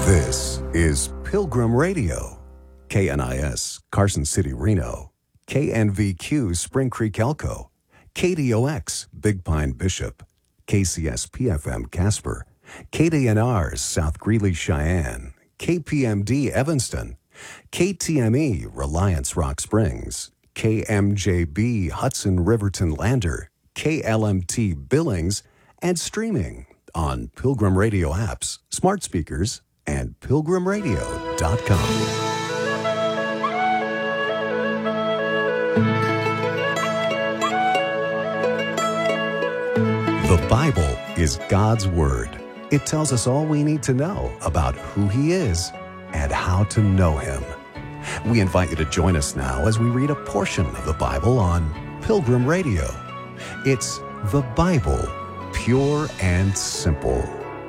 This is Pilgrim Radio, KNIS, Carson City, Reno, KNVQ, Spring Creek, Elko, KDOX, Big Pine, Bishop, KCS PFM, Casper, KDNR, South Greeley, Cheyenne, KPMD, Evanston, KTME, Reliance, Rock Springs, KMJB, Hudson, Riverton, Lander, KLMT, Billings, and streaming on Pilgrim Radio apps, smart speakers, and pilgrimradio.com. The Bible is God's Word. It tells us all we need to know about who He is and how to know Him. We invite you to join us now as we read a portion of the Bible on Pilgrim Radio. It's the Bible, pure and simple.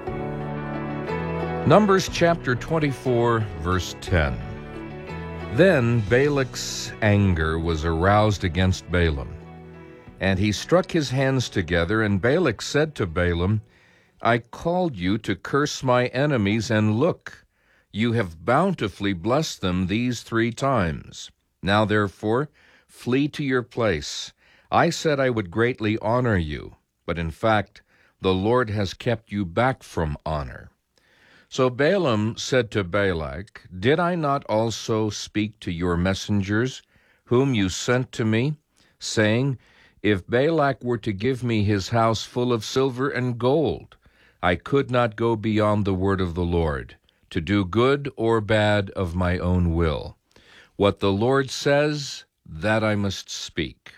Numbers chapter 24, verse 10. Then Balak's anger was aroused against Balaam, and he struck his hands together, and Balak said to Balaam, I called you to curse my enemies, and look, you have bountifully blessed them these 3 times. Now therefore, flee to your place. I said I would greatly honor you, but in fact, the Lord has kept you back from honor. So Balaam said to Balak, Did I not also speak to your messengers, whom you sent to me, saying, If Balak were to give me his house full of silver and gold, I could not go beyond the word of the Lord, to do good or bad of my own will. What the Lord says, that I must speak.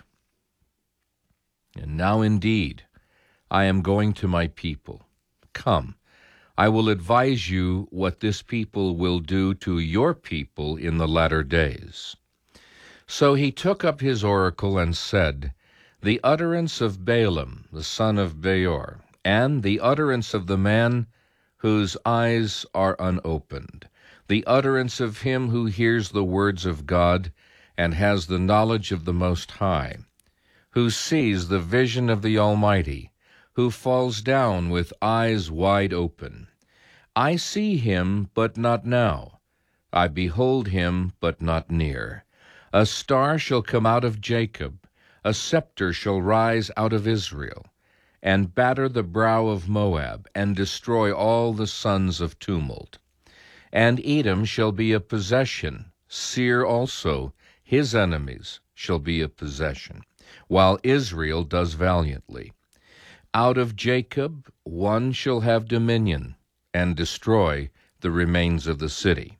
And now indeed, I am going to my people. Come, I will advise you what this people will do to your people in the latter days. So he took up his oracle and said, The utterance of Balaam, the son of Beor, and the utterance of the man whose eyes are unopened, the utterance of him who hears the words of God and has the knowledge of the Most High, who sees the vision of the Almighty, who falls down with eyes wide open. I see him, but not now. I behold him, but not near. A star shall come out of Jacob, a scepter shall rise out of Israel, and batter the brow of Moab, and destroy all the sons of tumult. And Edom shall be a possession, Seir also, his enemies, shall be a possession, while Israel does valiantly. Out of Jacob one shall have dominion, and destroy the remains of the city.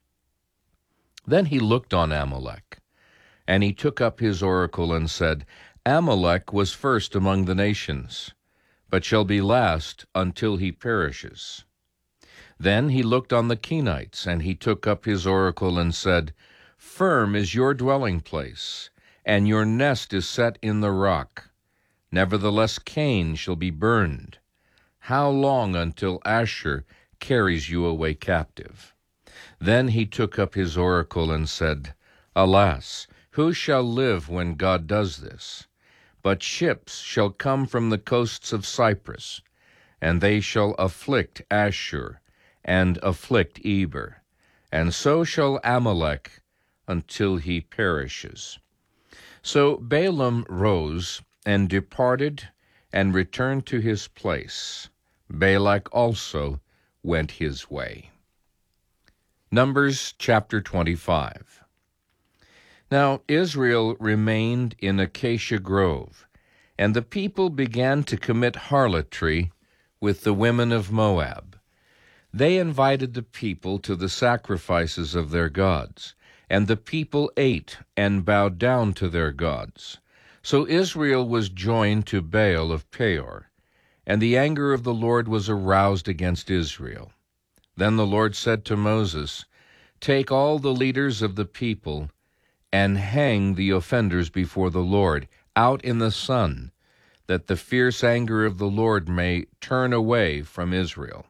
Then he looked on Amalek, and he took up his oracle and said, Amalek was first among the nations, but shall be last until he perishes. Then he looked on the Kenites, and he took up his oracle and said, Firm is your dwelling place, and your nest is set in the rock. Nevertheless Cain shall be burned. How long until Asher carries you away captive? Then he took up his oracle and said, Alas, who shall live when God does this? But ships shall come from the coasts of Cyprus, and they shall afflict Ashur, and afflict Eber, and so shall Amalek until he perishes. So Balaam rose and departed and returned to his place. Balak also went his way. Numbers chapter 25. Now Israel remained in Acacia Grove, and the people began to commit harlotry with the women of Moab. They invited the people to the sacrifices of their gods, and the people ate and bowed down to their gods. So Israel was joined to Baal of Peor, and the anger of the Lord was aroused against Israel. Then the Lord said to Moses, Take all the leaders of the people and hang the offenders before the Lord out in the sun, that the fierce anger of the Lord may turn away from Israel.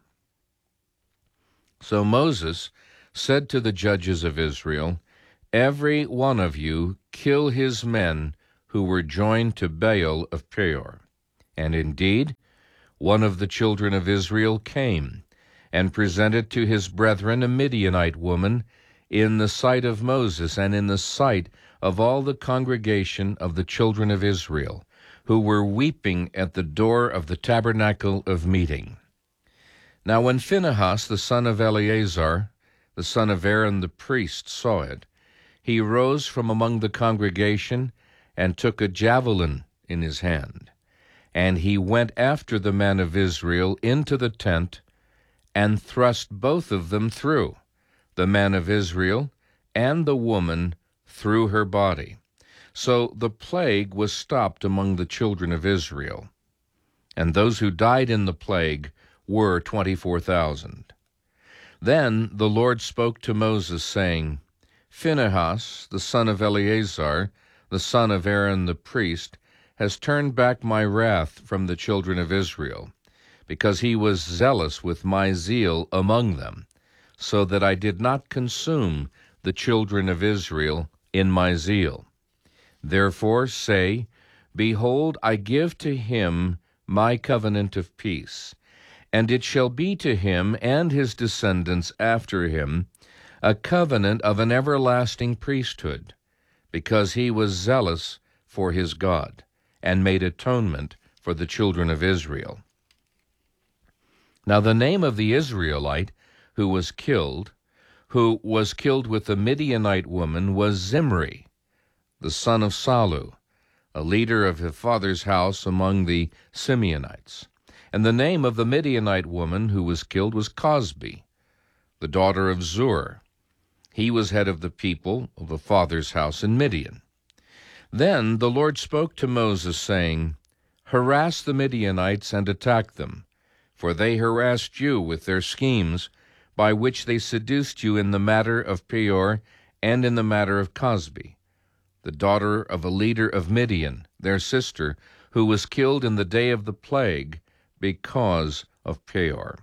So Moses said to the judges of Israel, Every one of you kill his men who were joined to Baal of Peor. And indeed, one of the children of Israel came, and presented to his brethren a Midianite woman in the sight of Moses and in the sight of all the congregation of the children of Israel, who were weeping at the door of the tabernacle of meeting. Now when Phinehas, the son of Eleazar, the son of Aaron the priest, saw it, he rose from among the congregation and took a javelin in his hand. And he went after the men of Israel into the tent and thrust both of them through, the man of Israel and the woman through her body. So the plague was stopped among the children of Israel. And those who died in the plague were 24,000. Then the Lord spoke to Moses, saying, Phinehas, the son of Eleazar, the son of Aaron the priest, has turned back my wrath from the children of Israel, because he was zealous with my zeal among them, so that I did not consume the children of Israel in my zeal. Therefore say, Behold, I give to him my covenant of peace, and it shall be to him and his descendants after him a covenant of an everlasting priesthood, because he was zealous for his God, and made atonement for the children of Israel. Now the name of the Israelite who was killed with the Midianite woman, was Zimri, the son of Salu, a leader of his father's house among the Simeonites. And the name of the Midianite woman who was killed was Cosbi, the daughter of Zur. He was head of the people of the father's house in Midian. Then the Lord spoke to Moses, saying, Harass the Midianites and attack them, for they harassed you with their schemes, by which they seduced you in the matter of Peor and in the matter of Cosbi, the daughter of a leader of Midian, their sister, who was killed in the day of the plague because of Peor.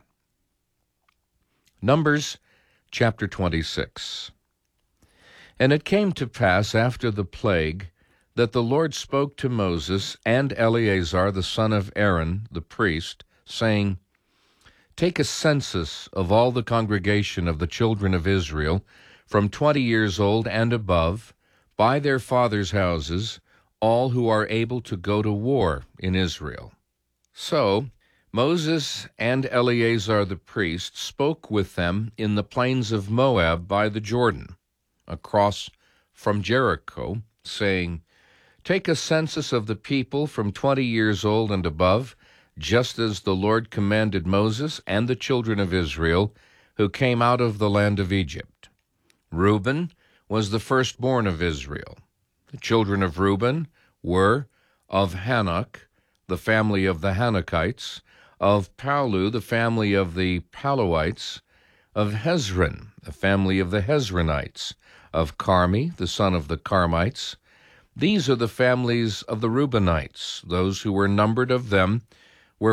Numbers chapter 26. And it came to pass after the plague that the Lord spoke to Moses and Eleazar the son of Aaron the priest, saying, Take a census of all the congregation of the children of Israel, from 20 years old and above, by their fathers' houses, all who are able to go to war in Israel. So Moses and Eleazar the priest spoke with them in the plains of Moab by the Jordan, across from Jericho, saying, Take a census of the people from 20 years old and above, just as the Lord commanded Moses and the children of Israel, who came out of the land of Egypt. Reuben was the firstborn of Israel. The children of Reuben were of Hanok, the family of the Hanokites, of Palu, the family of the Paluites, of Hezron, the family of the Hezronites, of Carmi, the son of the Carmites. These are the families of the Reubenites. Those who were numbered of them were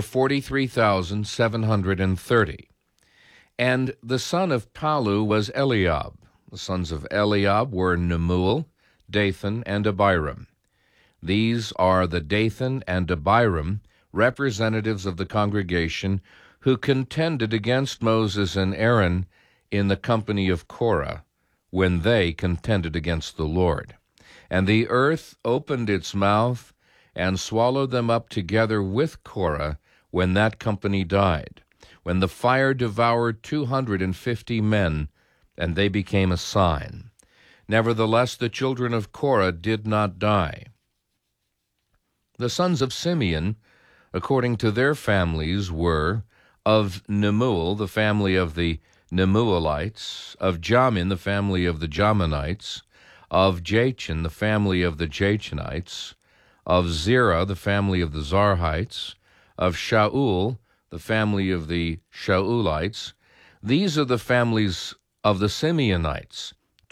43,730. And the son of Palu was Eliab. The sons of Eliab were Nemuel, Dathan, and Abiram. These are the Dathan and Abiram, representatives of the congregation, who contended against Moses and Aaron in the company of Korah, when they contended against the Lord. And the earth opened its mouth and swallowed them up together with Korah when that company died, when the fire devoured 250 men, and they became a sign. Nevertheless, the children of Korah did not die. The sons of Simeon, according to their families, were of Nemuel, the family of the Nemuelites, of Jamin, the family of the Jaminites, of Jachin, the family of the Jachinites, of Zerah, the family of the Zarhites, of Shaul, the family of the Shaulites. These are the families of the Simeonites,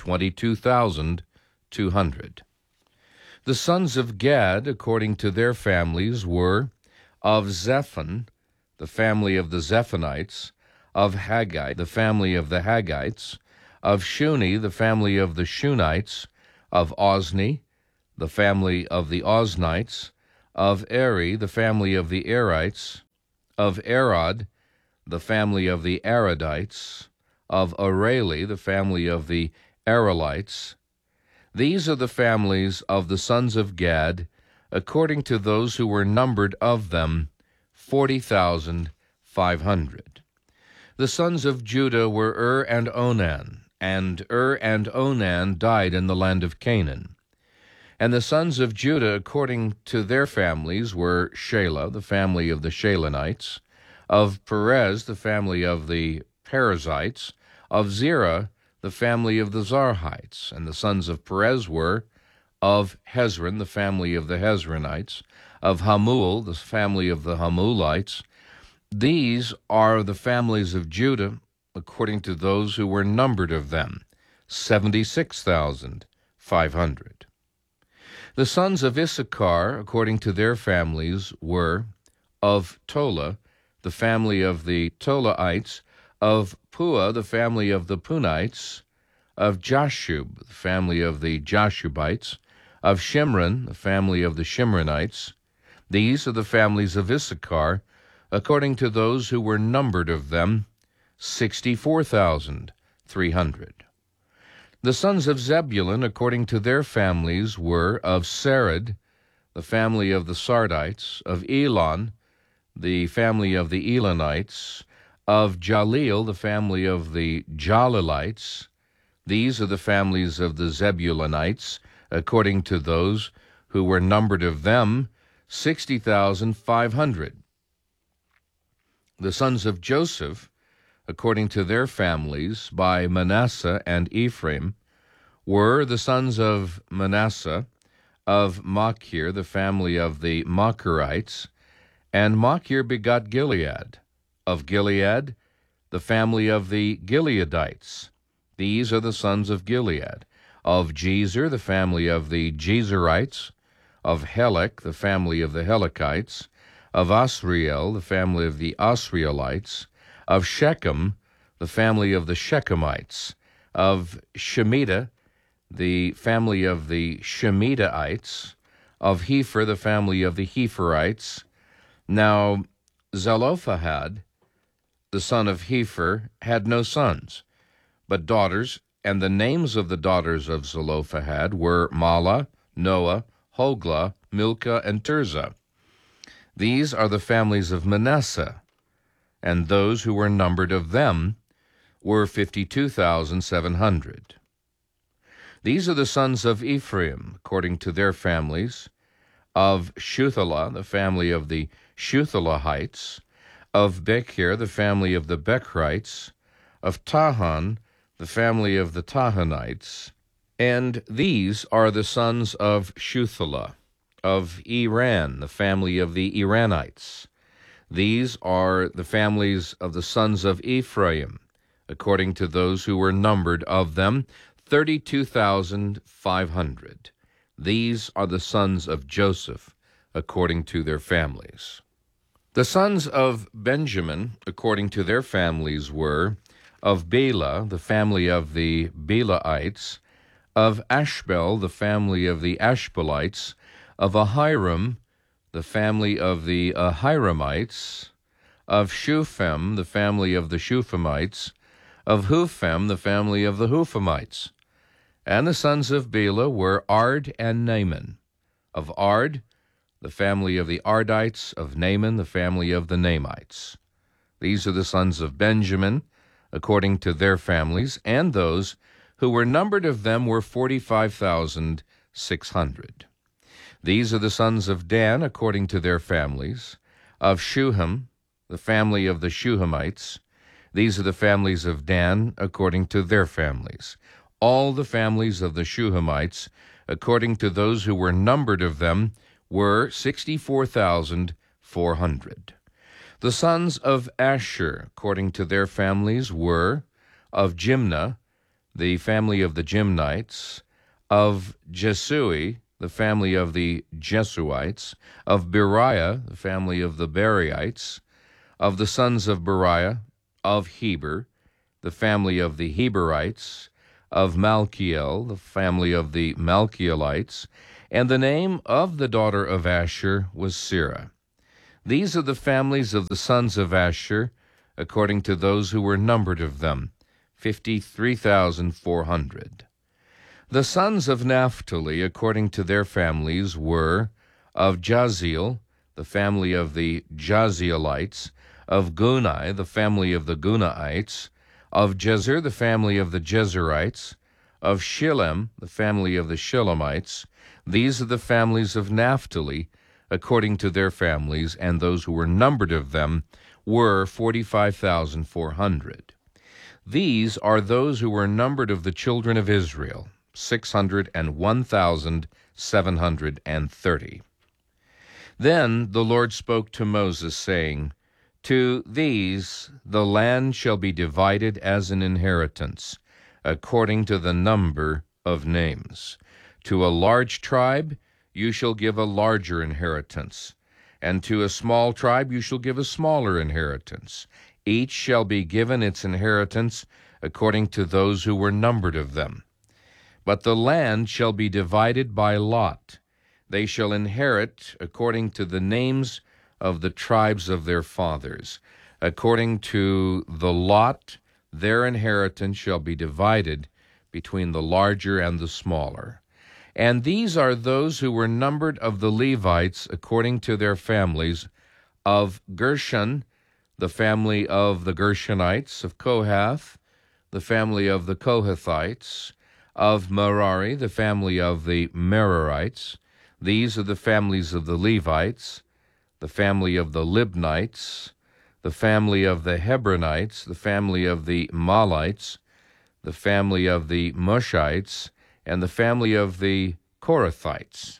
22,200. The sons of Gad, according to their families, were of Zephon, the family of the Zephonites, of Haggai, the family of the Haggites, of Shuni, the family of the Shunites, of Ozni, the family of the Oznites, of Eri, the family of the Erites, of Arad, the family of the Aradites; of Areli, the family of the Arelites. These are the families of the sons of Gad, according to those who were numbered of them, 40,500. The sons of Judah were and Onan, and and Onan died in the land of Canaan. And the sons of Judah, according to their families, were Shelah, the family of the Shelanites; of Perez, the family of the Perizzites; of Zerah, the family of the Zarhites. And the sons of Perez were of Hezron, the family of the Hezronites; of Hamul, the family of the Hamulites. These are the families of Judah, according to those who were numbered of them, 76,500. The sons of Issachar, according to their families, were of Tola, the family of the Tolaites; of Puah, the family of the Punites; of Jashub, the family of the Jashubites; of Shimron, the family of the Shimronites. These are the families of Issachar, according to those who were numbered of them, 64,300. The sons of Zebulun, according to their families, were of Sarid, the family of the Sardites; of Elon, the family of the Elonites; of Jaleel, the family of the Jalilites. These are the families of the Zebulunites, according to those who were numbered of them, 60,500. The sons of Joseph, according to their families, by Manasseh and Ephraim, were the sons of Manasseh; of Machir, the family of the Machirites; and Machir begot Gilead; of Gilead, the family of the Gileadites. These are the sons of Gilead; of Jezer, the family of the Jezerites; of Helek, the family of the Helekites; of Asriel, the family of the Asrielites; of Shechem, the family of the Shechemites; of Shemitah, the family of the Shemidaites; of Hepher, the family of the Hepherites. Now Zelophehad, the son of Hepher, had no sons, but daughters, and the names of the daughters of Zelophehad were Mahlah, Noah, Hoglah, Milcah, and Tirzah. These are the families of Manasseh, and those who were numbered of them were 52,700. These are the sons of Ephraim, according to their families: of Shuthelah, the family of the Shuthelahites; of Bechir, the family of the Bechrites; of Tahan, the family of the Tahanites. And these are the sons of Shuthelah; of Iran, the family of the Iranites. These are the families of the sons of Ephraim, according to those who were numbered of them, 32,500. These are the sons of Joseph, according to their families. The sons of Benjamin, according to their families, were of Bela, the family of the Belaites; of Ashbel, the family of the Ashbelites; of Ahiram, the family of the Ahiramites; of Shuphem, the family of the Shuphamites; of Huphem, the family of the Huphamites. And the sons of Bela were Ard and Naaman; of Ard, the family of the Ardites; of Naaman, the family of the Naamites. These are the sons of Benjamin, according to their families, and those who were numbered of them were 45,600. These are the sons of Dan, according to their families: of Shuham, the family of the Shuhamites. These are the families of Dan, according to their families. All the families of the Shuhamites, according to those who were numbered of them, were 64,400. The sons of Asher, according to their families, were of Jimnah, the family of the Jimnites; of Jesui, the family of the Jesuites; of Beriah, the family of the Beriites; of the sons of Beriah; of Heber, the family of the Heberites; of Malchiel, the family of the Malchielites. And the name of the daughter of Asher was Sirah. These are the families of the sons of Asher, according to those who were numbered of them, 53,400. The sons of Naphtali, according to their families, were of Jaziel, the family of the Jazielites, of Guni, the family of the Gunaites, of Jezer, the family of the Jezerites, of Shillem, the family of the Shillemites. These are the families of Naphtali, according to their families, and those who were numbered of them were 45,400. These are those who were numbered of the children of Israel, 601,730. Then the Lord spoke to Moses, saying, To these the land shall be divided as an inheritance, according to the number of names. To a large tribe you shall give a larger inheritance, and to a small tribe you shall give a smaller inheritance. Each shall be given its inheritance according to those who were numbered of them. But the land shall be divided by lot. They shall inherit according to the names of the tribes of their fathers. According to the lot, their inheritance shall be divided between the larger and the smaller. And these are those who were numbered of the Levites according to their families: of Gershon, the family of the Gershonites; of Kohath, the family of the Kohathites; of Merari, the family of the Merarites. These are the families of the Levites: the family of the Libnites, the family of the Hebronites, the family of the Malites, the family of the Mushites, and the family of the Korathites.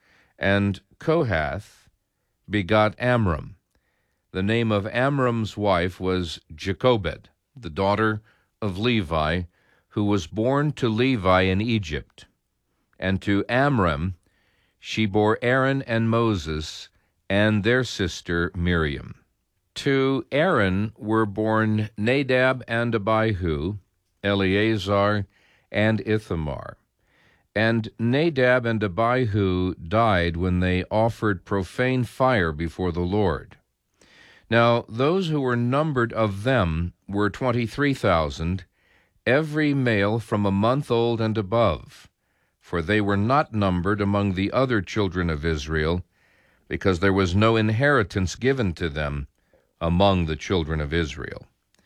And Kohath begot Amram. The name of Amram's wife was Jochebed, the daughter of Levi, who was born to Levi in Egypt. And to Amram she bore Aaron and Moses and their sister Miriam. To Aaron were born Nadab and Abihu, Eleazar and Ithamar. And Nadab and Abihu died when they offered profane fire before the Lord. Now those who were numbered of them were 23,000, every male from a month old and above, for they were not numbered among the other children of Israel, because there was no inheritance given to them among the children of Israel.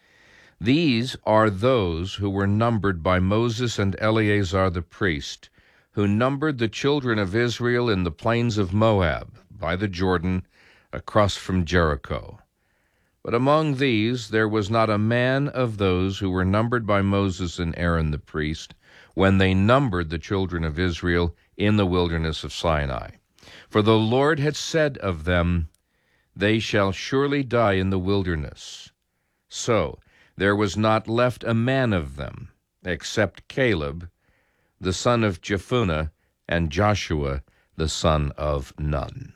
These are those who were numbered by Moses and Eleazar the priest, who numbered the children of Israel in the plains of Moab, by the Jordan, across from Jericho. But among these there was not a man of those who were numbered by Moses and Aaron the priest, when they numbered the children of Israel in the wilderness of Sinai. For the Lord had said of them, They shall surely die in the wilderness. So there was not left a man of them, except Caleb, the son of Jephunneh, and Joshua, the son of Nun.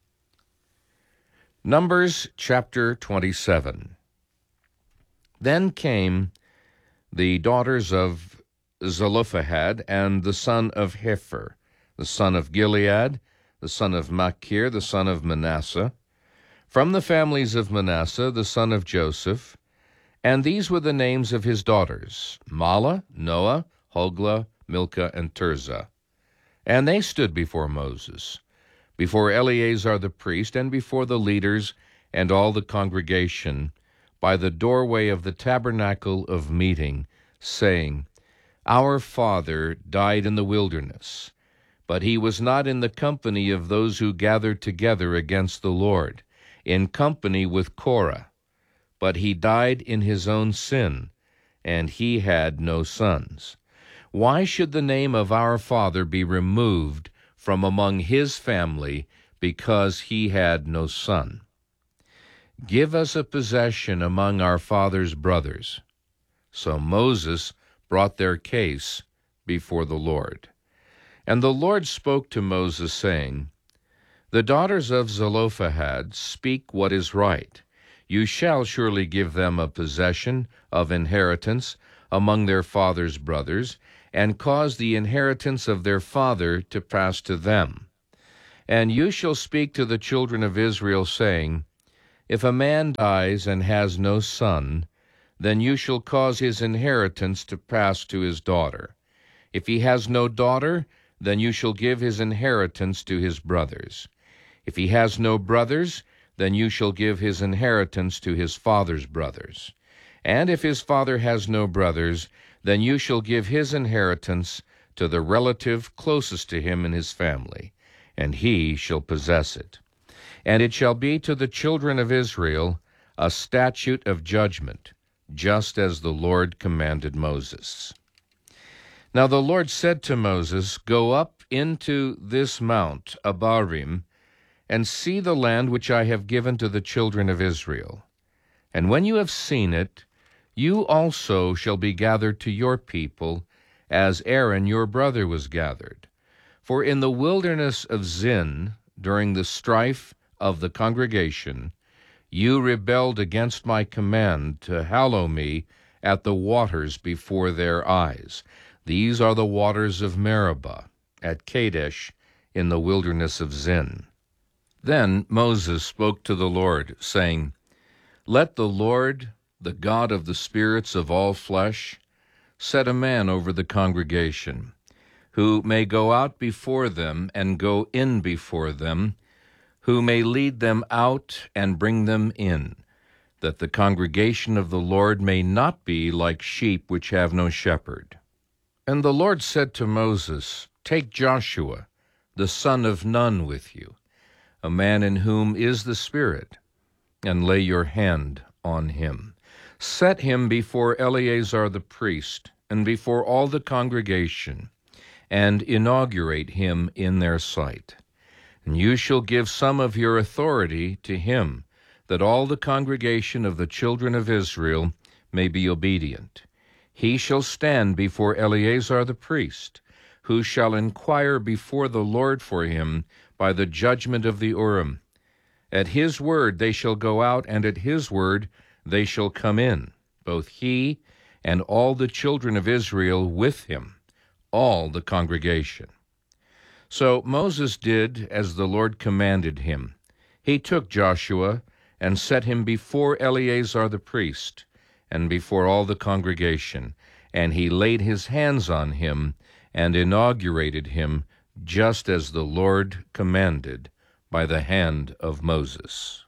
Numbers chapter 27. Then came the daughters of Zelophehad, and the son of Hepher, the son of Gilead, the son of Machir, the son of Manasseh, from the families of Manasseh, the son of Joseph. And these were the names of his daughters: Mahlah, Noah, Hoglah, Milcah, and Tirzah. And they stood before Moses, before Eleazar the priest, and before the leaders and all the congregation, by the doorway of the tabernacle of meeting, saying, Our father died in the wilderness, but he was not in the company of those who gathered together against the Lord, in company with Korah, but he died in his own sin, and he had no sons. Why should the name of our father be removed from among his family, because he had no son? Give us a possession among our father's brothers. So Moses brought their case before the Lord. And the Lord spoke to Moses, saying, The daughters of Zelophehad speak what is right. You shall surely give them a possession of inheritance among their father's brothers, and cause the inheritance of their father to pass to them. And you shall speak to the children of Israel, saying, If a man dies and has no son, then you shall cause his inheritance to pass to his daughter. If he has no daughter, then you shall give his inheritance to his brothers. If he has no brothers, then you shall give his inheritance to his father's brothers. And if his father has no brothers, then you shall give his inheritance to the relative closest to him in his family, and he shall possess it. And it shall be to the children of Israel a statute of judgment, just as the Lord commanded Moses. Now the Lord said to Moses, Go up into this mount, Abarim, and see the land which I have given to the children of Israel. And when you have seen it, you also shall be gathered to your people, as Aaron your brother was gathered. For in the wilderness of Zin, during the strife of the congregation, you rebelled against my command to hallow me at the waters before their eyes. These are the waters of Meribah, at Kadesh, in the wilderness of Zin. Then Moses spoke to the Lord, saying, Let the Lord, the God of the spirits of all flesh, set a man over the congregation, who may go out before them and go in before them, who may lead them out and bring them in, that the congregation of the Lord may not be like sheep which have no shepherd. And the Lord said to Moses, Take Joshua, the son of Nun, with you, a man in whom is the Spirit, and lay your hand on him. Set him before Eleazar the priest, and before all the congregation, and inaugurate him in their sight. And you shall give some of your authority to him, that all the congregation of the children of Israel may be obedient. He shall stand before Eleazar the priest, who shall inquire before the Lord for him by the judgment of the Urim. At his word they shall go out, and at his word they shall come in, both he and all the children of Israel with him, all the congregation. So Moses did as the Lord commanded him. He took Joshua and set him before Eleazar the priest, and before all the congregation, and he laid his hands on him and inaugurated him, just as the Lord commanded by the hand of Moses.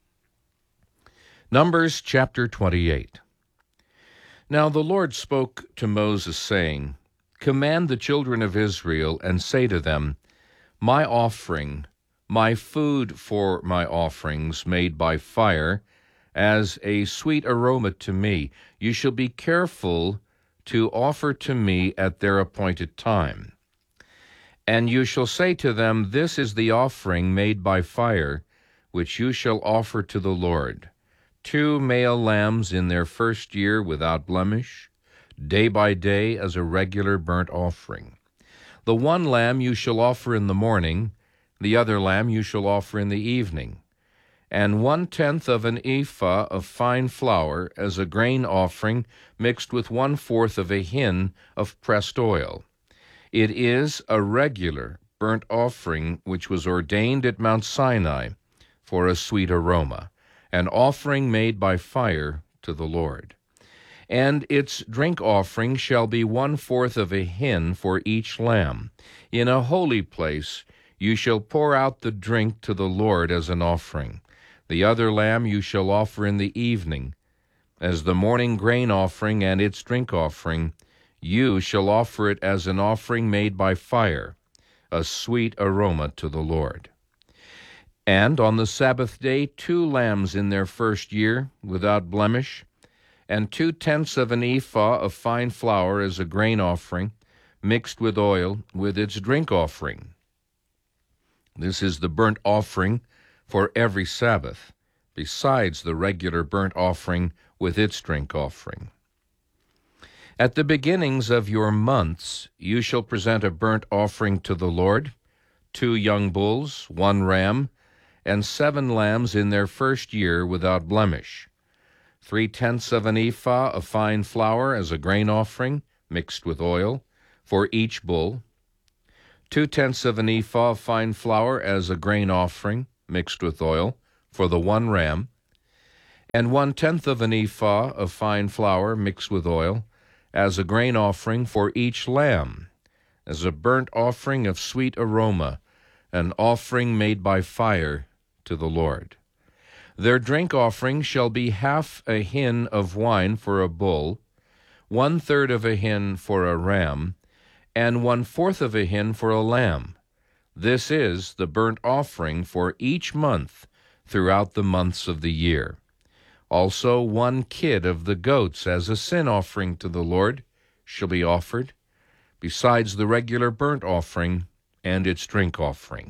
Numbers chapter 28. Now the Lord spoke to Moses, saying, Command the children of Israel, and say to them, My offering, my food for my offerings made by fire, as a sweet aroma to me, you shall be careful to offer to me at their appointed time. And you shall say to them, This is the offering made by fire, which you shall offer to the Lord. 2 male lambs in their first year without blemish, day by day as a regular burnt offering. The one lamb you shall offer in the morning, the other lamb you shall offer in the evening. And 1/10 of an ephah of fine flour as a grain offering mixed with 1/4 of a hin of pressed oil. It is a regular burnt offering which was ordained at Mount Sinai for a sweet aroma, an offering made by fire to the Lord. And its drink offering shall be 1/4 of a hin for each lamb. In a holy place you shall pour out the drink to the Lord as an offering. The other lamb you shall offer in the evening, as the morning grain offering and its drink offering. You shall offer it as an offering made by fire, a sweet aroma to the Lord. And on the Sabbath day 2 lambs in their first year, without blemish, and 2/10 of an ephah of fine flour as a grain offering, mixed with oil, with its drink offering. This is the burnt offering for every Sabbath, besides the regular burnt offering with its drink offering. At the beginnings of your months you shall present a burnt offering to the Lord, 2 young bulls, 1 ram, and 7 lambs in their first year without blemish. 3/10 of an ephah of fine flour as a grain offering, mixed with oil, for each bull. 2/10 of an ephah of fine flour as a grain offering, mixed with oil, for the 1 ram. and 1/10 of an ephah of fine flour mixed with oil, as a grain offering for each lamb, as a burnt offering of sweet aroma, an offering made by fire to the Lord. Their drink offering shall be half a hin of wine for a bull, 1/3 of a hin for a ram, and 1/4 of a hin for a lamb. This is the burnt offering for each month throughout the months of the year. Also 1 kid of the goats as a sin offering to the Lord shall be offered, besides the regular burnt offering and its drink offering.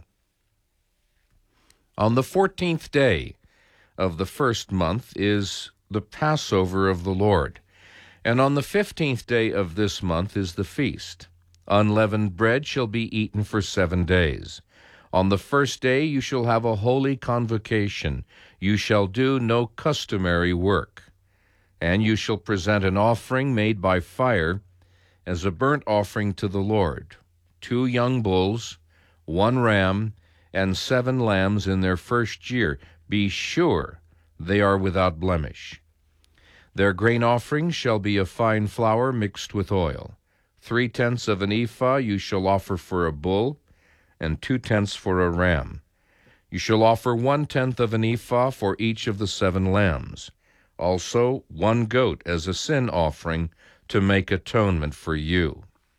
On the 14th day of the first month is the Passover of the Lord, and on the 15th day of this month is the feast. Unleavened bread shall be eaten for 7 days. On the first day you shall have a holy convocation. You shall do no customary work. And you shall present an offering made by fire as a burnt offering to the Lord, 2 young bulls, 1 ram, and 7 lambs in their first year. Be sure they are without blemish. Their grain offering shall be of fine flour mixed with oil. 3/10 of an ephah you shall offer for a bull, and 2/10 for a ram. You shall offer 1/10 of an ephah for each of the 7 lambs. Also 1 goat as a sin offering to make atonement for you.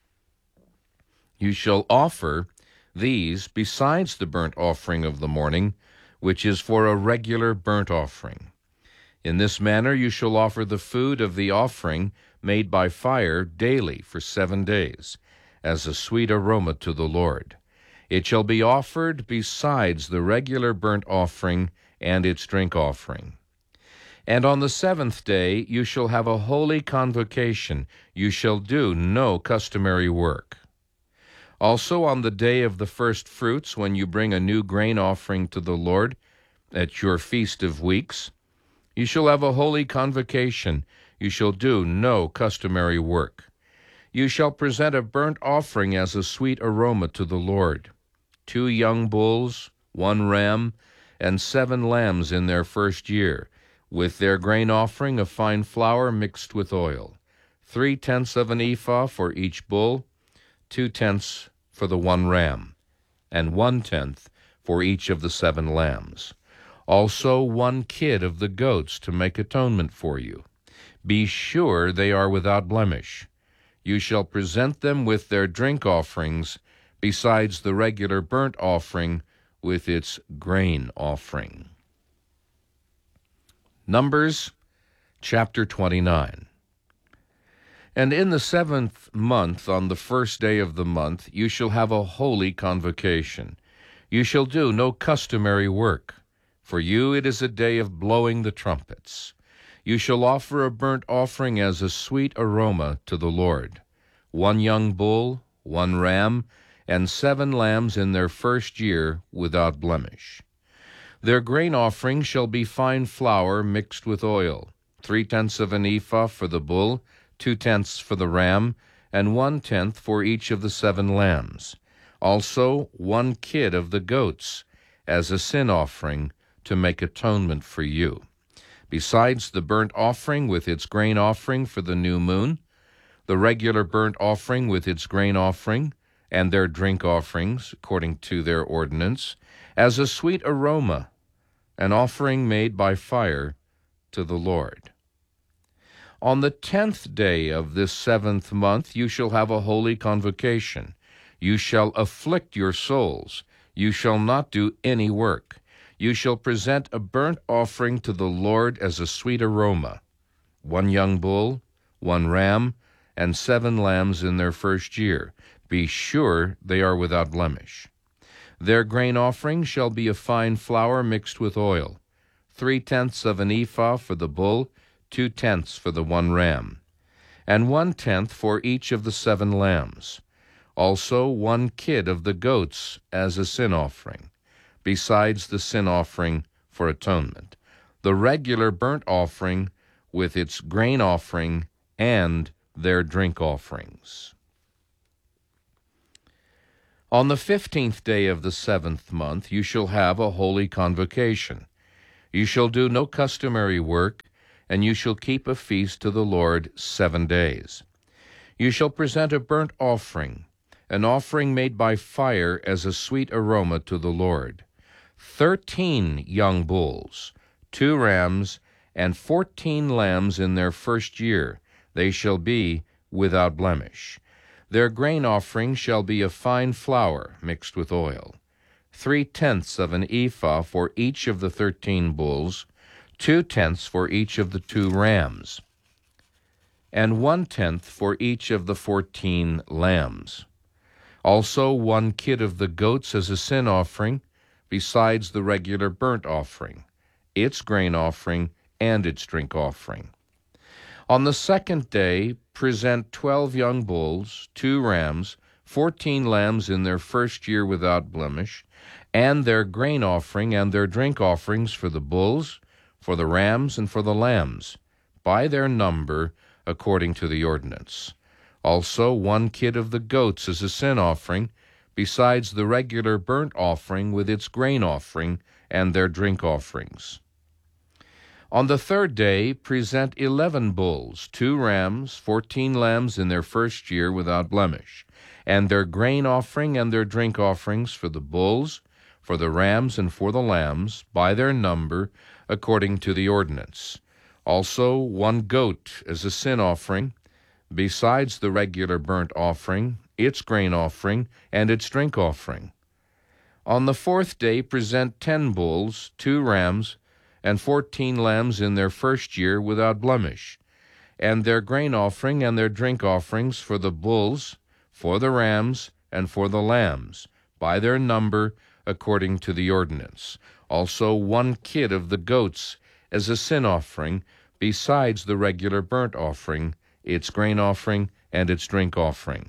You shall offer these besides the burnt offering of the morning, which is for a regular burnt offering. In this manner you shall offer the food of the offering made by fire daily for 7 days, as a sweet aroma to the Lord. It shall be offered besides the regular burnt offering and its drink offering. And on the 7th day you shall have a holy convocation. You shall do no customary work. Also on the day of the first fruits, when you bring a new grain offering to the Lord at your feast of weeks, you shall have a holy convocation. You shall do no customary work. You shall present a burnt offering as a sweet aroma to the Lord, 2 young bulls, 1 ram, and 7 lambs in their first year, with their grain offering of fine flour mixed with oil, 3/10 of an ephah for each bull, 2/10 for the 1 ram, and 1/10 for each of the 7 lambs. Also 1 kid of the goats to make atonement for you. Be sure they are without blemish. You shall present them with their drink offerings, besides the regular burnt offering with its grain offering. Numbers chapter 29. And in the 7th month, on the first day of the month, you shall have a holy convocation. You shall do no customary work. For you it is a day of blowing the trumpets. You shall offer a burnt offering as a sweet aroma to the Lord, 1 young bull, 1 ram, and 7 lambs in their first year without blemish. Their grain offering shall be fine flour mixed with oil, 3/10 of an ephah for the bull, 2/10 for the ram, and 1/10 for each of the 7 lambs. Also 1 kid of the goats as a sin offering to make atonement for you. Besides the burnt offering with its grain offering for the new moon, the regular burnt offering with its grain offering, and their drink offerings, according to their ordinance, as a sweet aroma, an offering made by fire to the Lord. On the 10th day of this 7th month you shall have a holy convocation. You shall afflict your souls. You shall not do any work. You shall present a burnt offering to the Lord as a sweet aroma, 1 young bull, 1 ram, and 7 lambs in their first year. Be sure they are without blemish. Their grain offering shall be of fine flour mixed with oil, 3/10 of an ephah for the bull, 2/10 for the 1 ram, and 1/10 for each of the 7 lambs. Also 1 kid of the goats as a sin offering, besides the sin offering for atonement, the regular burnt offering with its grain offering and their drink offerings. On the 15th day of the 7th month you shall have a holy convocation. You shall do no customary work, and you shall keep a feast to the Lord 7 days. You shall present a burnt offering, an offering made by fire as a sweet aroma to the Lord. 13 young bulls, 2 rams, and 14 lambs in their first year. They shall be without blemish. Their grain offering shall be of fine flour mixed with oil. 3/10 of an ephah for each of the 13 bulls, 2/10 for each of the 2 rams, and 1/10 for each of the 14 lambs. Also 1 kid of the goats as a sin offering, besides the regular burnt offering, its grain offering, and its drink offering. On the 2nd day, present 12 young bulls, 2 rams, 14 lambs in their first year without blemish, and their grain offering and their drink offerings for the bulls, for the rams, and for the lambs, by their number, according to the ordinance. Also 1 kid of the goats as a sin offering, besides the regular burnt offering with its grain offering and their drink offerings. On the 3rd day, present 11 bulls, 2 rams, 14 lambs in their first year without blemish, and their grain offering and their drink offerings for the bulls, for the rams, and for the lambs, by their number, according to the ordinance. Also 1 goat as a sin offering, besides the regular burnt offering, its grain offering, and its drink offering. On the 4th day, present 10 bulls, 2 rams, and 14 lambs in their first year without blemish, and their grain offering and their drink offerings for the bulls, for the rams, and for the lambs, by their number, according to the ordinance. Also 1 kid of the goats as a sin offering, besides the regular burnt offering, its grain offering, and its drink offering.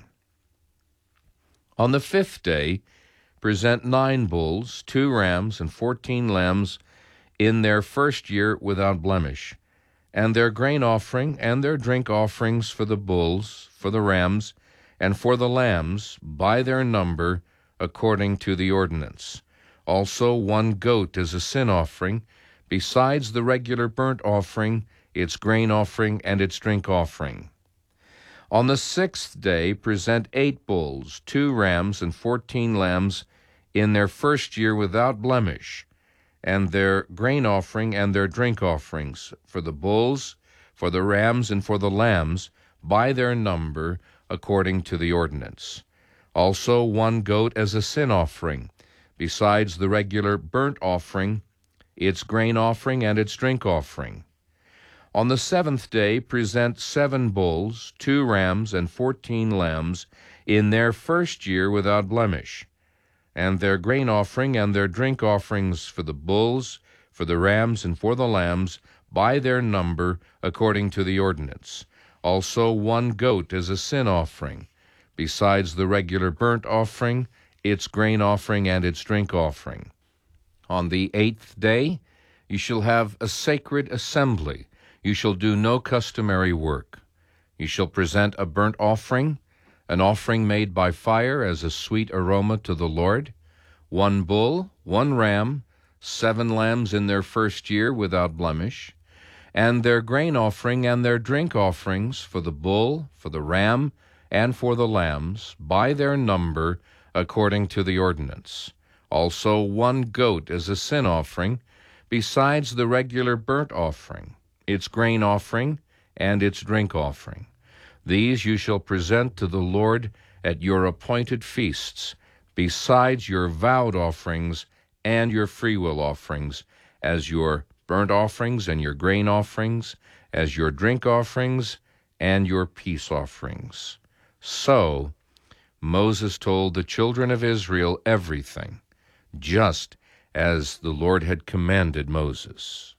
On the 5th day, present 9 bulls, 2 rams, and 14 lambs in their first year without blemish, and their grain offering and their drink offerings for the bulls, for the rams, and for the lambs, by their number, according to the ordinance. Also 1 goat as a sin offering, besides the regular burnt offering, its grain offering, and its drink offering. On the 6th day, present 8 bulls, 2 rams, and 14 lambs in their first year without blemish, and their grain offering and their drink offerings for the bulls, for the rams, and for the lambs, by their number, according to the ordinance. Also 1 goat as a sin offering, besides the regular burnt offering, its grain offering, and its drink offering. On the 7th day, present 7 bulls, 2 rams, and 14 lambs in their first year without blemish, and their grain offering and their drink offerings for the bulls, for the rams, and for the lambs, by their number, according to the ordinance. Also 1 goat as a sin offering, besides the regular burnt offering, its grain offering, and its drink offering. On the 8th day, you shall have a sacred assembly. You shall do no customary work. You shall present a burnt offering, an offering made by fire as a sweet aroma to the Lord, 1 bull, 1 ram, 7 lambs in their first year without blemish, and their grain offering and their drink offerings for the bull, for the ram, and for the lambs, by their number, according to the ordinance. Also 1 goat as a sin offering, besides the regular burnt offering, its grain offering, and its drink offering. These you shall present to the Lord at your appointed feasts, besides your vowed offerings and your freewill offerings, as your burnt offerings and your grain offerings, as your drink offerings and your peace offerings. So Moses told the children of Israel everything, just as the Lord had commanded Moses.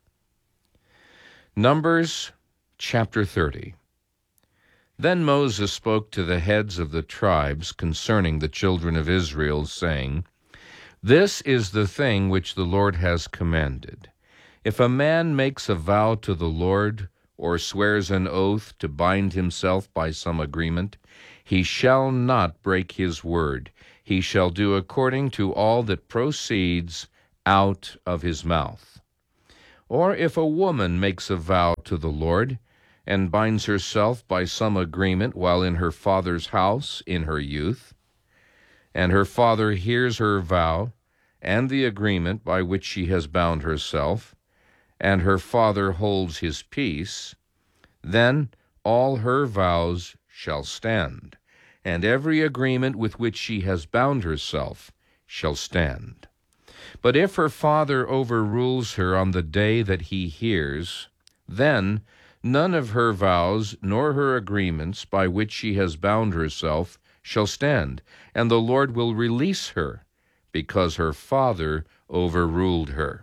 Numbers chapter 30. Then Moses spoke to the heads of the tribes concerning the children of Israel, saying, This is the thing which the Lord has commanded. If a man makes a vow to the Lord, or swears an oath to bind himself by some agreement, he shall not break his word. He shall do according to all that proceeds out of his mouth. Or if a woman makes a vow to the Lord, and binds herself by some agreement while in her father's house in her youth, and her father hears her vow and the agreement by which she has bound herself, and her father holds his peace, then all her vows shall stand, and every agreement with which she has bound herself shall stand. But if her father overrules her on the day that he hears, then none of her vows nor her agreements by which she has bound herself shall stand, and the Lord will release her, because her father overruled her.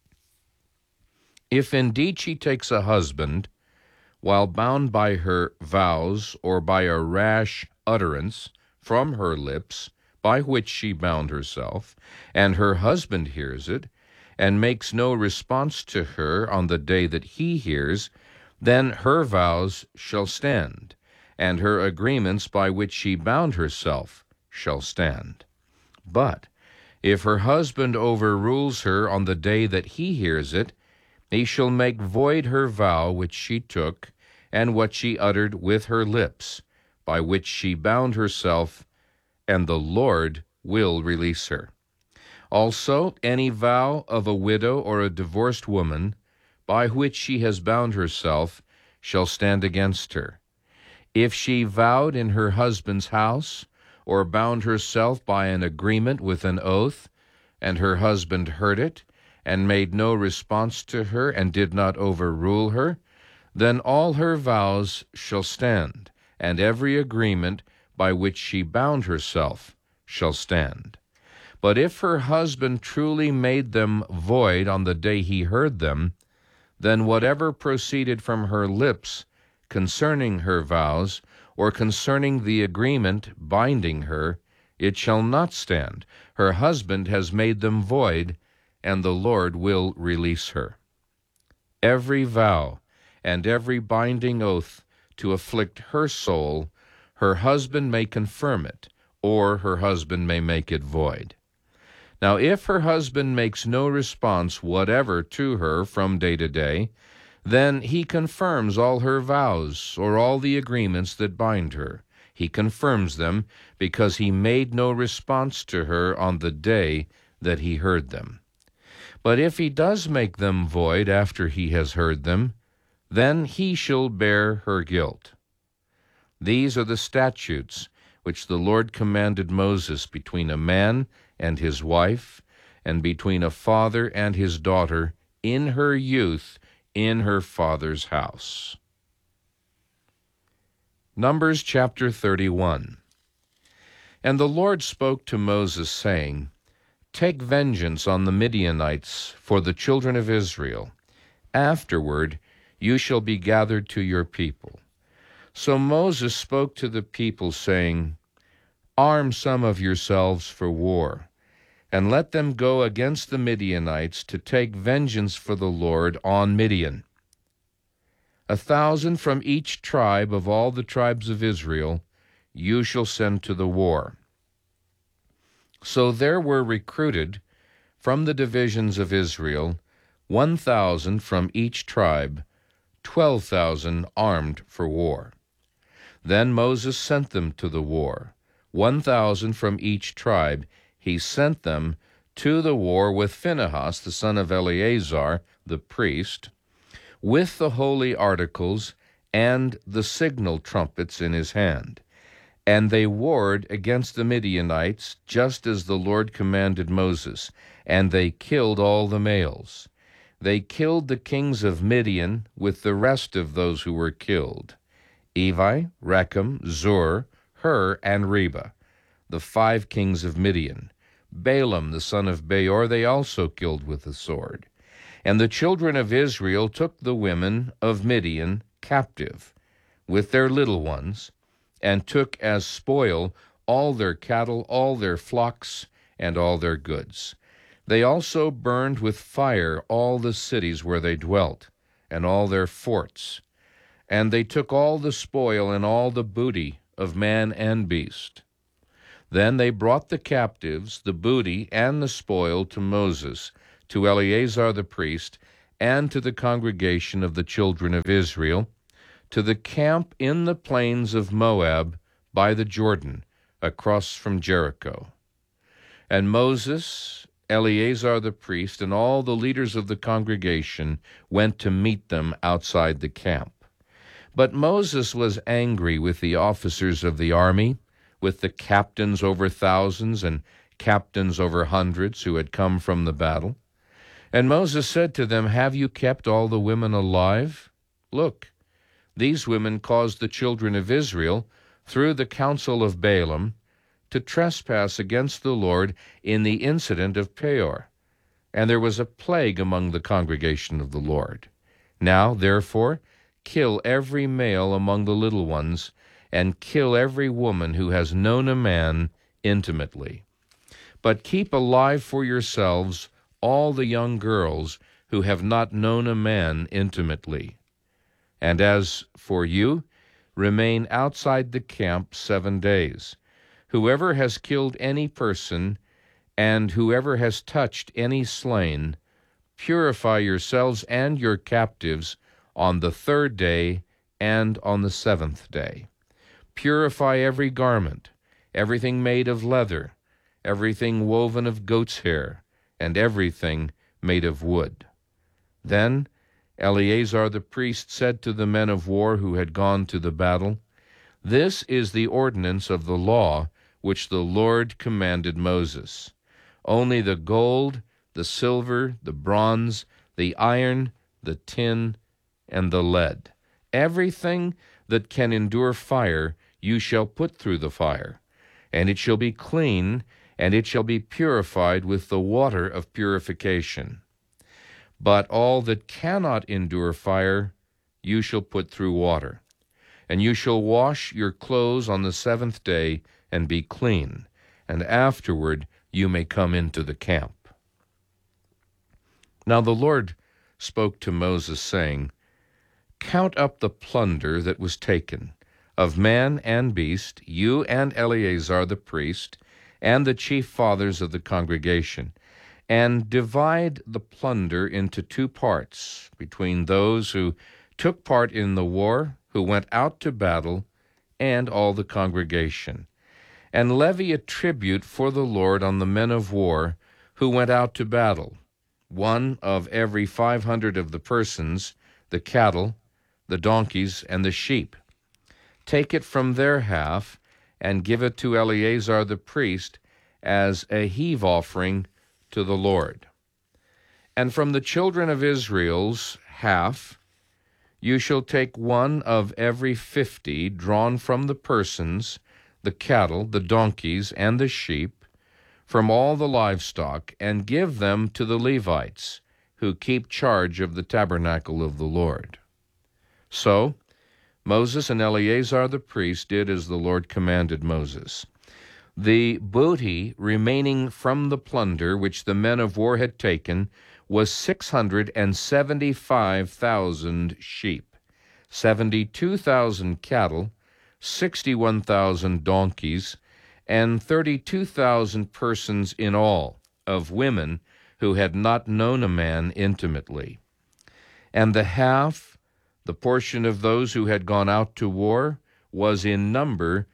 If indeed she takes a husband, while bound by her vows or by a rash utterance from her lips, by which she bound herself, and her husband hears it, and makes no response to her on the day that he hears, then her vows shall stand, and her agreements by which she bound herself shall stand. But if her husband overrules her on the day that he hears it, he shall make void her vow which she took, and what she uttered with her lips, by which she bound herself, and the Lord will release her. Also, any vow of a widow or a divorced woman, by which she has bound herself, shall stand against her. If she vowed in her husband's house, or bound herself by an agreement with an oath, and her husband heard it, and made no response to her, and did not overrule her, then all her vows shall stand, and every agreement by which she bound herself shall stand. But if her husband truly made them void on the day he heard them, then whatever proceeded from her lips concerning her vows, or concerning the agreement binding her, it shall not stand. Her husband has made them void, and the Lord will release her. Every vow and every binding oath to afflict her soul, her husband may confirm it, or her husband may make it void. Now, if her husband makes no response whatever to her from day to day, then he confirms all her vows or all the agreements that bind her. He confirms them because he made no response to her on the day that he heard them. But if he does make them void after he has heard them, then he shall bear her guilt. These are the statutes which the Lord commanded Moses between a man and his wife, and between a father and his daughter in her youth in her father's house. Numbers chapter 31. And the Lord spoke to Moses, saying, Take vengeance on the Midianites for the children of Israel. Afterward you shall be gathered to your people. So Moses spoke to the people, saying, Arm some of yourselves for war, and let them go against the Midianites to take vengeance for the Lord on Midian. 1,000 from each tribe of all the tribes of Israel you shall send to the war. So there were recruited from the divisions of Israel 1,000 from each tribe, 12,000 armed for war. Then Moses sent them to the war, 1,000 from each tribe. He sent them to the war with Phinehas, the son of Eleazar, the priest, with the holy articles and the signal trumpets in his hand. And they warred against the Midianites, just as the Lord commanded Moses, and they killed all the males. They killed the kings of Midian with the rest of those who were killed, Evi, Rechem, Zur, Hur, and Reba, the 5 kings of Midian. Balaam, the son of Beor, they also killed with the sword. And the children of Israel took the women of Midian captive, with their little ones, and took as spoil all their cattle, all their flocks, and all their goods. They also burned with fire all the cities where they dwelt, and all their forts. And they took all the spoil and all the booty of man and beast. Then they brought the captives, the booty, and the spoil to Moses, to Eleazar the priest, and to the congregation of the children of Israel, to the camp in the plains of Moab by the Jordan, across from Jericho. And Moses, Eleazar the priest, and all the leaders of the congregation went to meet them outside the camp. But Moses was angry with the officers of the army, with the captains over thousands and captains over hundreds who had come from the battle. And Moses said to them, "Have you kept all the women alive? Look, these women caused the children of Israel, through the counsel of Balaam, to trespass against the Lord in the incident of Peor. And there was a plague among the congregation of the Lord. Now, therefore, kill every male among the little ones, and kill every woman who has known a man intimately. But keep alive for yourselves all the young girls who have not known a man intimately. And as for you, remain outside the camp 7 days. Whoever has killed any person, and whoever has touched any slain, purify yourselves and your captives on the 3rd day and on the 7th day. Purify every garment, everything made of leather, everything woven of goat's hair, and everything made of wood." Then Eleazar the priest said to the men of war who had gone to the battle, "This is the ordinance of the law which the Lord commanded Moses. Only the gold, the silver, the bronze, the iron, the tin, and the lead, everything that can endure fire, you shall put through the fire, and it shall be clean, and it shall be purified with the water of purification. But all that cannot endure fire, you shall put through water. And you shall wash your clothes on the 7th day and be clean, and afterward you may come into the camp." Now the Lord spoke to Moses, saying, "Count up the plunder that was taken, of man and beast, you and Eleazar the priest, and the chief fathers of the congregation, and divide the plunder into 2 parts between those who took part in the war, who went out to battle, and all the congregation. And levy a tribute for the Lord on the men of war who went out to battle, 1 of every 500 of the persons, the cattle, the donkeys, and the sheep. Take it from their half, and give it to Eleazar the priest as a heave offering to the Lord. And from the children of Israel's half, you shall take 1 of every 50 drawn from the persons, the cattle, the donkeys, and the sheep, from all the livestock, and give them to the Levites, who keep charge of the tabernacle of the Lord." So Moses and Eleazar the priest did as the Lord commanded Moses. The booty remaining from the plunder which the men of war had taken was 675,000 sheep, 72,000 cattle, 61,000 donkeys, and 32,000 persons in all, of women who had not known a man intimately. And the half, the portion of those who had gone out to war, was in number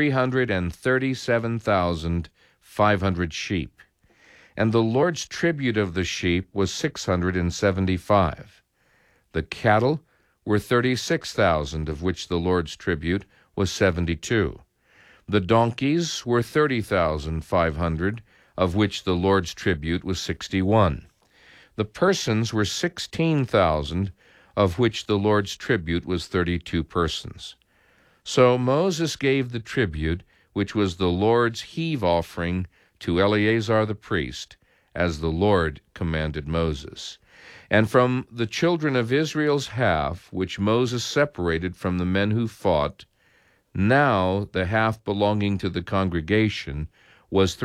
337,500 sheep. And the Lord's tribute of the sheep was 675. The cattle were 36,000, of which the Lord's tribute was 72. The donkeys were 30,500, of which the Lord's tribute was 61. The persons were 16,000, of which the Lord's tribute was 32 persons. So Moses gave the tribute, which was the Lord's heave offering, to Eleazar the priest, as the Lord commanded Moses. And from the children of Israel's half, which Moses separated from the men who fought, now the half belonging to the congregation was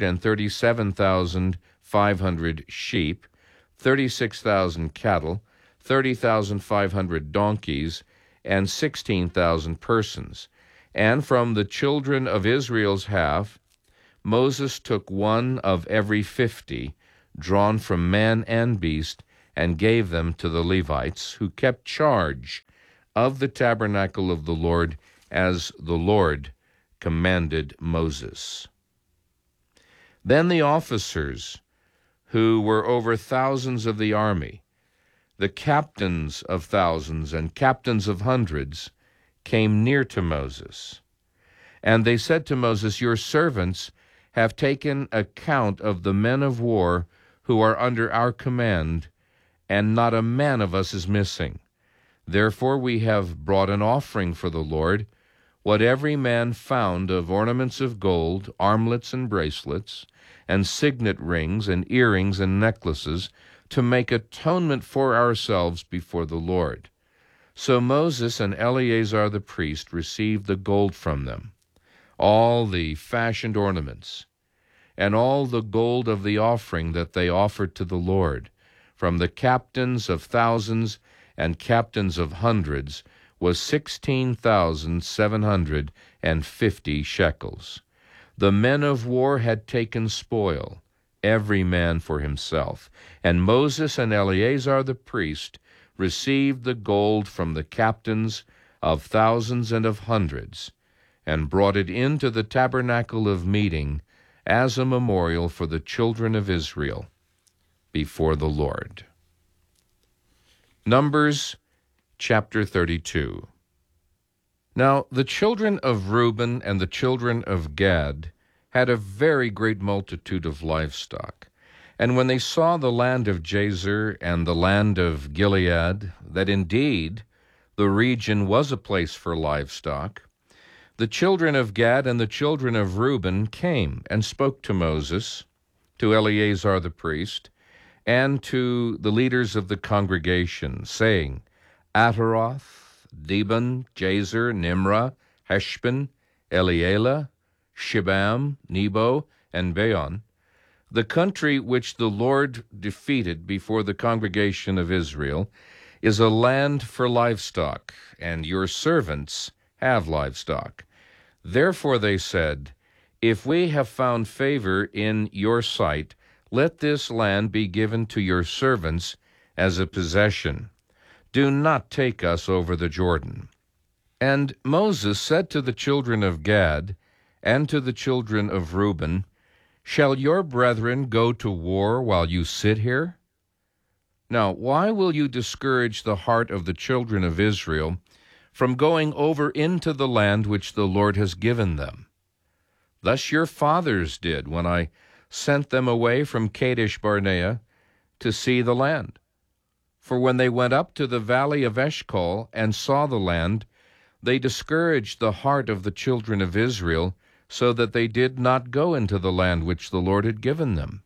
337,500 sheep, 36,000 cattle, 30,500 donkeys, and 16,000 persons. And from the children of Israel's half, Moses took 1 of every 50, drawn from man and beast, and gave them to the Levites, who kept charge of the tabernacle of the Lord, as the Lord commanded Moses. Then the officers, who were over thousands of the army, the captains of thousands and captains of hundreds, came near to Moses. And they said to Moses, "Your servants have taken account of the men of war who are under our command, and not a man of us is missing. Therefore we have brought an offering for the Lord, what every man found of ornaments of gold, armlets and bracelets, and signet rings and earrings and necklaces, to make atonement for ourselves before the Lord." So Moses and Eleazar the priest received the gold from them, all the fashioned ornaments, and all the gold of the offering that they offered to the Lord, from the captains of thousands and captains of hundreds, was 16,750 shekels. The men of war had taken spoil, every man for himself, and Moses and Eleazar the priest received the gold from the captains of thousands and of hundreds, and brought it into the tabernacle of meeting as a memorial for the children of Israel before the Lord. Numbers chapter 32. Now the children of Reuben and the children of Gad had a very great multitude of livestock. And when they saw the land of Jazer and the land of Gilead, that indeed the region was a place for livestock, the children of Gad and the children of Reuben came and spoke to Moses, to Eleazar the priest, and to the leaders of the congregation, saying, Ataroth, Dibon, Jazer, Nimrah, Heshbon, Elealeh, Shibam, Nebo, and Beon, the country which the Lord defeated before the congregation of Israel, is a land for livestock, and your servants have livestock. Therefore they said, If we have found favor in your sight, let this land be given to your servants as a possession. Do not take us over the Jordan. And Moses said to the children of Gad and to the children of Reuben, Shall your brethren go to war while you sit here? Now, why will you discourage the heart of the children of Israel from going over into the land which the Lord has given them? Thus your fathers did when I sent them away from Kadesh Barnea to see the land. For when they went up to the valley of Eshcol and saw the land, they discouraged the heart of the children of Israel, so that they did not go into the land which the Lord had given them.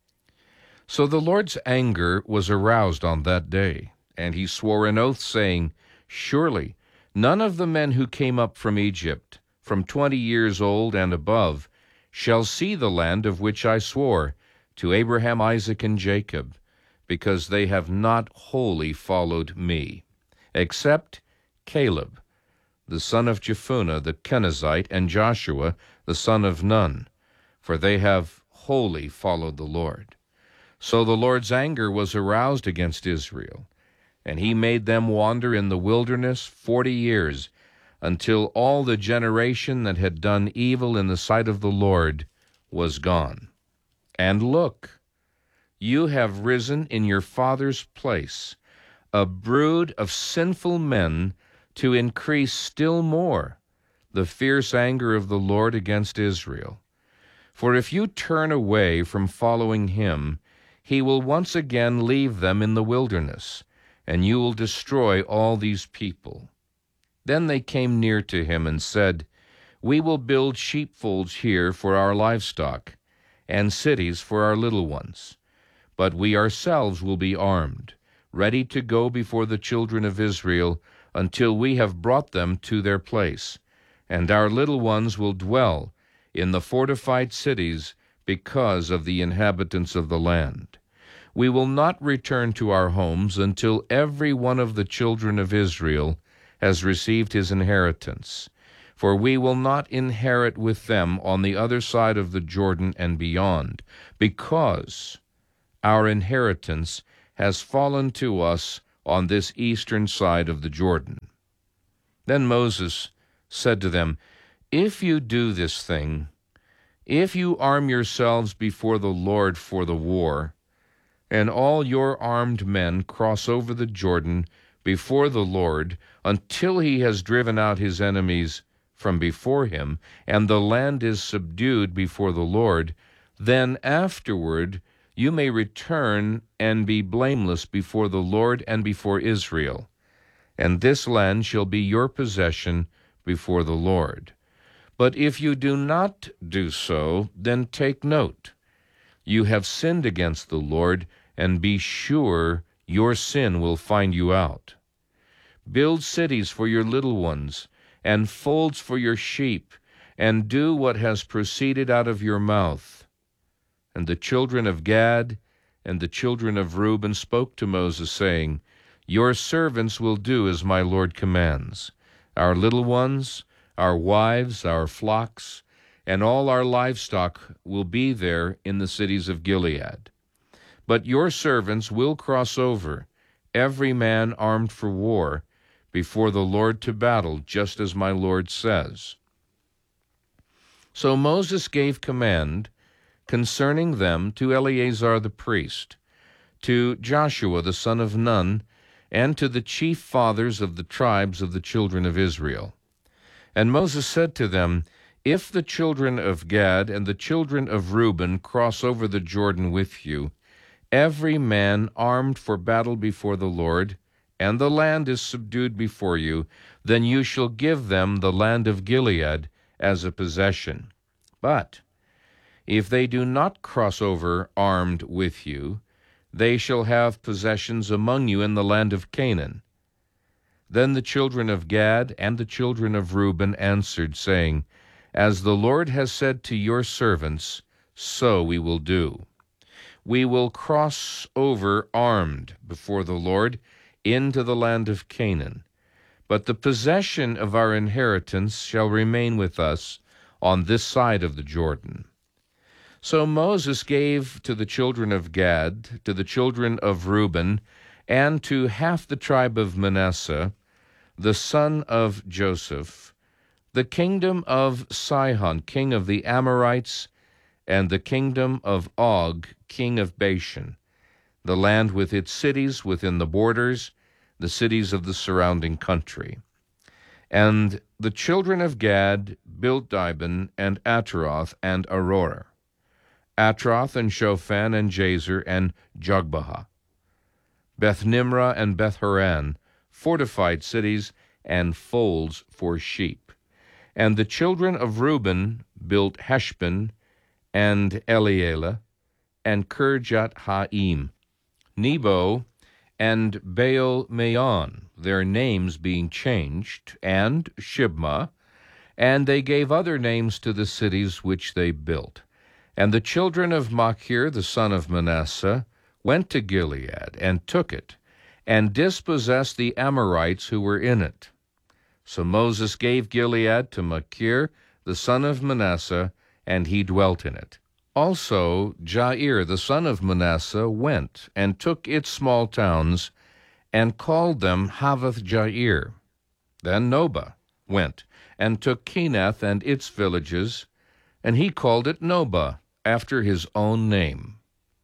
So the Lord's anger was aroused on that day, and he swore an oath, saying, Surely none of the men who came up from Egypt, from 20 years old and above, shall see the land of which I swore to Abraham, Isaac, and Jacob, because they have not wholly followed me, except Caleb, the son of Jephunneh the Kenizzite, and Joshua, the son of Nun, for they have wholly followed the Lord. So the Lord's anger was aroused against Israel, and he made them wander in the wilderness 40 years, until all the generation that had done evil in the sight of the Lord was gone. And look, you have risen in your father's place, a brood of sinful men, to increase still more the fierce anger of the Lord against Israel. For if you turn away from following him, he will once again leave them in the wilderness, and you will destroy all these people. Then they came near to him and said, We will build sheepfolds here for our livestock, and cities for our little ones. But we ourselves will be armed, ready to go before the children of Israel, until we have brought them to their place, and our little ones will dwell in the fortified cities because of the inhabitants of the land. We will not return to our homes until every one of the children of Israel has received his inheritance, for we will not inherit with them on the other side of the Jordan and beyond, because our inheritance has fallen to us on this eastern side of the Jordan." Then Moses said to them, "If you do this thing, if you arm yourselves before the Lord for the war, and all your armed men cross over the Jordan before the Lord until he has driven out his enemies from before him, and the land is subdued before the Lord, then afterward you may return and be blameless before the Lord and before Israel, and this land shall be your possession before the Lord. But if you do not do so, then take note. You have sinned against the Lord, and be sure your sin will find you out. Build cities for your little ones, and folds for your sheep, and do what has proceeded out of your mouth." And the children of Gad and the children of Reuben spoke to Moses, saying, "Your servants will do as my Lord commands. Our little ones, our wives, our flocks, and all our livestock will be there in the cities of Gilead. But your servants will cross over, every man armed for war, before the Lord to battle, just as my Lord says." So Moses gave command concerning them to Eleazar the priest, to Joshua the son of Nun, and to the chief fathers of the tribes of the children of Israel. And Moses said to them, "If the children of Gad and the children of Reuben cross over the Jordan with you, every man armed for battle before the Lord, and the land is subdued before you, then you shall give them the land of Gilead as a possession. But if they do not cross over armed with you, they shall have possessions among you in the land of Canaan." Then the children of Gad and the children of Reuben answered, saying, "As the Lord has said to your servants, so we will do. We will cross over armed before the Lord into the land of Canaan, but the possession of our inheritance shall remain with us on this side of the Jordan." So Moses gave to the children of Gad, to the children of Reuben, and to half the tribe of Manasseh, the son of Joseph, the kingdom of Sihon, king of the Amorites, and the kingdom of Og, king of Bashan, the land with its cities within the borders, the cities of the surrounding country. And the children of Gad built Dibon and Ataroth and Aroer, Atroth and Shophan and Jazer and Jogbehah, Beth Nimrah and Beth Haran, fortified cities and folds for sheep. And the children of Reuben built Heshbon and Elealeh and Kirjat Haim, Nebo and Baal Meon, their names being changed, and Shibmah, and they gave other names to the cities which they built. And the children of Machir, the son of Manasseh, went to Gilead and took it, and dispossessed the Amorites who were in it. So Moses gave Gilead to Machir, the son of Manasseh, and he dwelt in it. Also Jair, the son of Manasseh, went and took its small towns, and called them Havoth Jair. Then Nobah went and took Kenath and its villages, and he called it Nobah, after his own name.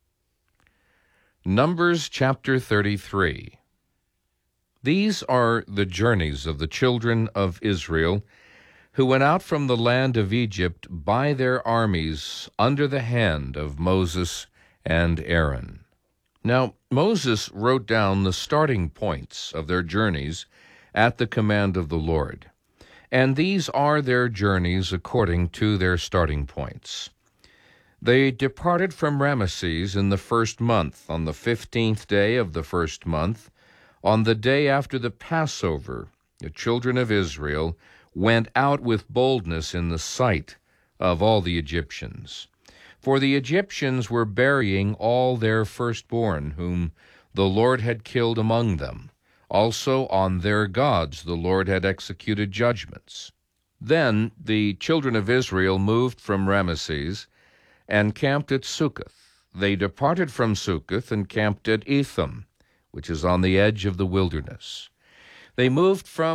Numbers chapter 33. These are the journeys of the children of Israel, who went out from the land of Egypt by their armies under the hand of Moses and Aaron. Now Moses wrote down the starting points of their journeys at the command of the Lord, and these are their journeys according to their starting points. They departed from Ramesses in the first month, on the 15th day of the first month. On the day after the Passover, the children of Israel went out with boldness in the sight of all the Egyptians. For the Egyptians were burying all their firstborn, whom the Lord had killed among them. Also on their gods the Lord had executed judgments. Then the children of Israel moved from Ramesses and camped at Succoth, they departed from Succoth and camped at Etham, which is on the edge of the wilderness. They moved from